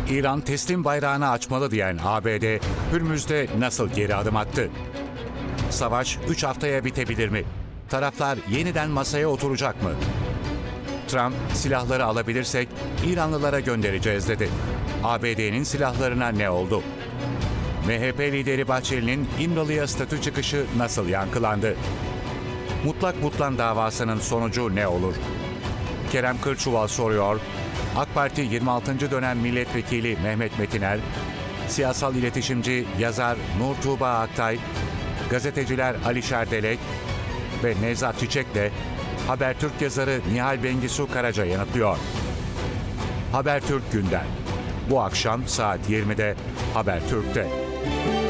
İran teslim bayrağını açmalı diyen ABD, Hürmüz'de nasıl geri adım attı? Savaş 3 haftaya bitebilir mi? Taraflar yeniden masaya oturacak mı? Trump, silahları alabilirsek İranlılara göndereceğiz dedi. ABD'nin silahlarına ne oldu? MHP lideri Bahçeli'nin İmralı'ya statü çıkışı nasıl yankılandı? Mutlak Butlan davasının sonucu ne olur? Kerem Kırçuval soruyor. AK Parti 26. dönem milletvekili Mehmet Metiner, siyasal iletişimci, yazar Nur Tuğba Aktay, gazeteciler Alişer Delek ve Nevzat Çiçek'le Habertürk yazarı Nihal Bengisu Karaca yanıtlıyor. Habertürk gündem. Bu akşam saat 20'de Habertürk'te.